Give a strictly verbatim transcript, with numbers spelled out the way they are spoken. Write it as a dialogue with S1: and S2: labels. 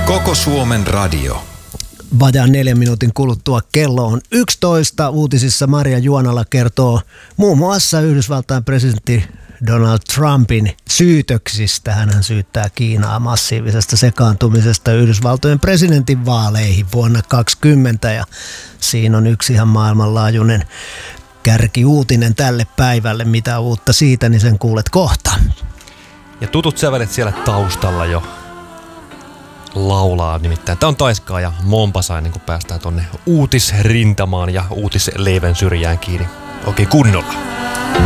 S1: Koko Suomen radio.
S2: Vajaan neljän minuutin kuluttua kello on yksitoista. Uutisissa Maria Juonala kertoo muun muassa Yhdysvaltain presidentti Donald Trumpin syytöksistä. Hän syyttää Kiinaa massiivisesta sekaantumisesta Yhdysvaltojen presidentinvaaleihin vuonna kaksikymmentä. Ja siinä on yksi ihan maailmanlaajuinen kärkiuutinen tälle päivälle. Mitä uutta siitä, niin sen kuulet kohta.
S3: Ja tutut sävelet siellä taustalla jo laulaa nimittäin. Tämä on Taiskaa ja Mompasa ennen kuin päästään tonne uutisrintamaan ja uutisleiven syrjään kiinni. Oikein kunnolla.